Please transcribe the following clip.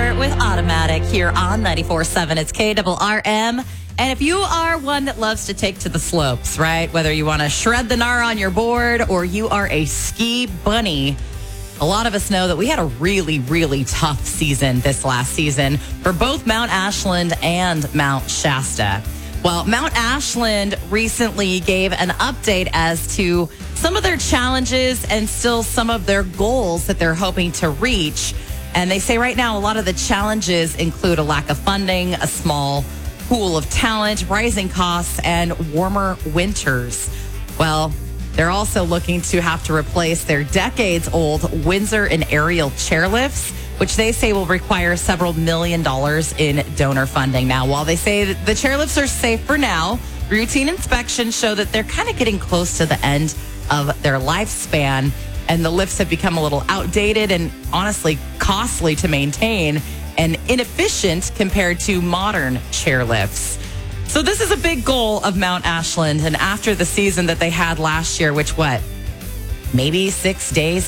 Taylor with Automatic here on 94.7. It's KRRM. And if you are one that loves to take to the slopes, right? Whether you want to shred the gnar on your board or you are a ski bunny, a lot of us know that we had a really, really tough season this last season for both Mount Ashland and Mount Shasta. Well, Mount Ashland recently gave an update as to some of their challenges and still some of their goals that they're hoping to reach. And they say right now a lot of the challenges include a lack of funding, a small pool of talent, rising costs, and warmer winters. Well, they're also looking to have to replace their decades-old Windsor and Ariel chairlifts, which they say will require several $1 million in donor funding. Now, while they say that the chairlifts are safe for now, routine inspections show that they're kind of getting close to the end of their lifespan, and the lifts have become a little outdated and honestly costly to maintain and inefficient compared to modern chairlifts. So this is a big goal of Mount Ashland, and after the season that they had last year, which maybe 6 days